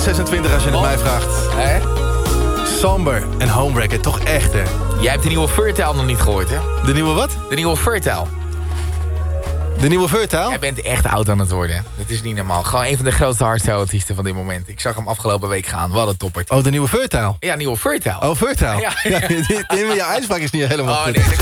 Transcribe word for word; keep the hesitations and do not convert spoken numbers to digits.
zesentwintig als je het Oh. mij vraagt. Hè? Somber en Homewrecker, toch echt, hè? Jij hebt de nieuwe Fertile nog niet gehoord, hè? De nieuwe wat? De nieuwe Fertile. De nieuwe Fertile? Jij bent echt oud aan het worden. Dat is niet normaal. Gewoon een van de grootste hardstyle-artiesten van dit moment. Ik zag hem afgelopen week gaan. Wat een toppert. Oh, de nieuwe Fertile? Ja, nieuwe Fertile. Oh, Fertile. Ja. Ja, die, die, die, jouw uitspraak is niet helemaal Oh, goed. nee, dat